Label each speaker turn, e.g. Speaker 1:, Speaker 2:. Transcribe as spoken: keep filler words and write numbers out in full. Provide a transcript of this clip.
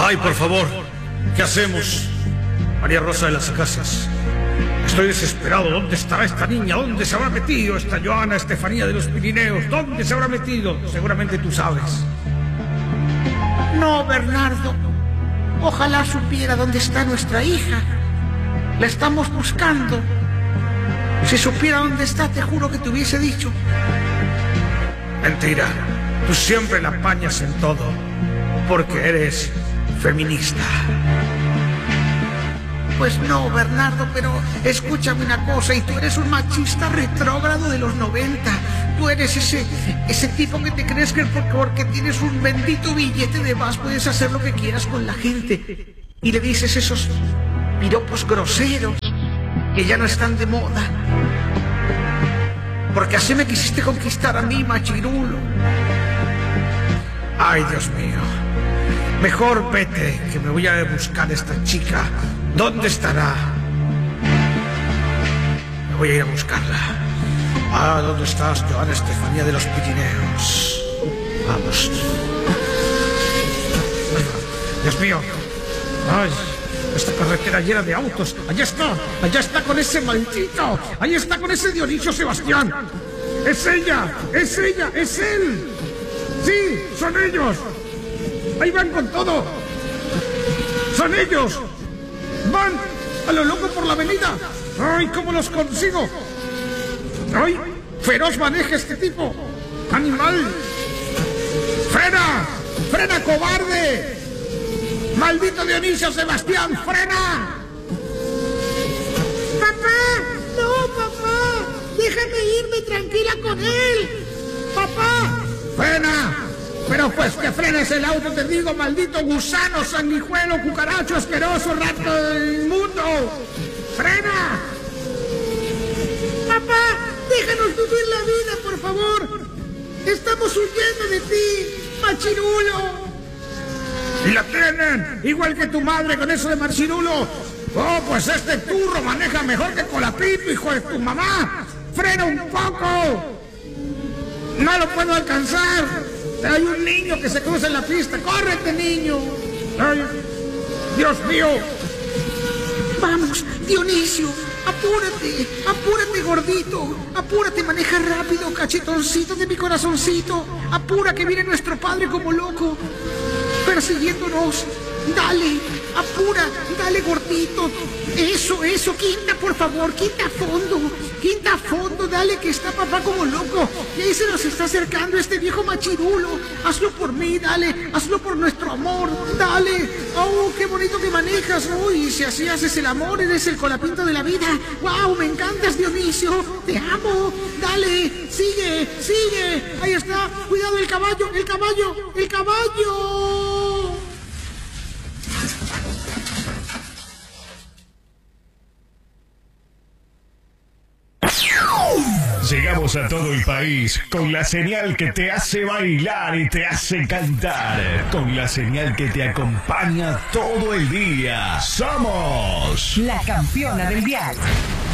Speaker 1: Ay, por favor, ¿qué hacemos? María Rosa de las Acacias. Estoy desesperado. ¿Dónde estará esta niña? ¿Dónde se habrá metido esta Joana Estefanía de los Pirineos? ¿Dónde se habrá metido? Seguramente tú sabes.
Speaker 2: No, Bernardo. Ojalá supiera dónde está nuestra hija. La estamos buscando. Si supiera dónde está, te juro que te hubiese dicho.
Speaker 1: Mentira. Tú siempre la apañas en todo, porque eres feminista.
Speaker 2: Pues no, Bernardo, pero escúchame una cosa, y tú eres un machista retrógrado de los noventa. Tú eres ese, ese tipo que te crees que porque tienes un bendito billete de más puedes hacer lo que quieras con la gente. Y le dices esos piropos groseros que ya no están de moda. Porque así me quisiste conquistar a mí, machirulo.
Speaker 1: Ay, Dios mío. Mejor vete, que me voy a buscar a esta chica. ¿Dónde estará? Me voy a ir a buscarla. Ah, ¿dónde estás, Joana Estefanía de los Pirineos? Vamos. Dios mío. Ay, esta carretera llena de autos. Allá está, allá está con ese maldito. Ahí está con ese Dionisio Sebastián. Es ella, es ella, es él. Sí, son ellos. Ahí van con todo. Son ellos. Van a lo loco por la avenida. ¡Ay, cómo los consigo! ¡Ay, feroz maneja este tipo! ¡Animal! ¡Frena! ¡Frena, cobarde! ¡Maldito Dionisio Sebastián! ¡Frena!
Speaker 2: ¡Papá! ¡No, papá! ¡Déjame irme tranquila con él! ¡Papá!
Speaker 1: ¡Frena! Pero pues que frenes el auto, te digo, maldito gusano, sanguijuelo, cucaracho, asqueroso, rato inmundo. ¡Frena!
Speaker 2: Papá, déjanos vivir la vida, por favor. Estamos huyendo de ti, machirulo.
Speaker 1: Y la tienen, igual que tu madre con eso de machirulo. Oh, pues este turro maneja mejor que Colapito, hijo de tu mamá. ¡Frena un poco! No lo puedo alcanzar. Hay un niño que se cruza en la pista. ¡Córrete, niño! ¡Ay, Dios mío!
Speaker 2: Vamos, Dionisio, apúrate, apúrate, gordito. Apúrate, maneja rápido, cachetoncito de mi corazoncito. Apura, que viene nuestro padre como loco, persiguiéndonos. Dale, apura, dale, gordito. Eso, eso, quinta, por favor, quinta a fondo. Quinta a fondo, dale, que está papá como loco. Y ahí se nos está acercando este viejo machirulo. Hazlo por mí, dale, hazlo por nuestro amor, dale. Oh, qué bonito que manejas. Uy, si así haces el amor, eres el colapinto de la vida. Wow, me encantas, Dionisio. Te amo, dale, sigue, sigue. Ahí está, cuidado el caballo, el caballo, el caballo.
Speaker 3: Llegamos a todo el país con la señal que te hace bailar y te hace cantar, con la señal que te acompaña todo el día. Somos
Speaker 4: la campeona del dial.